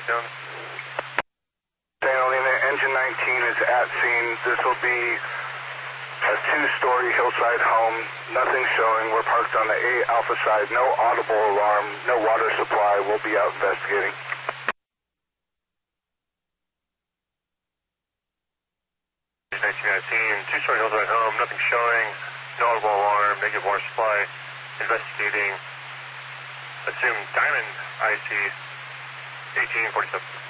down. St. Helena, engine 19 is at scene. This will be a two-story hillside home. Nothing showing. We're parked on the A Alpha side. No audible alarm. No water supply. We'll be out investigating. Two-story hillside home. Nothing showing. No audible alarm. Negative water supply. Investigating. Assume Diamond IC 1847.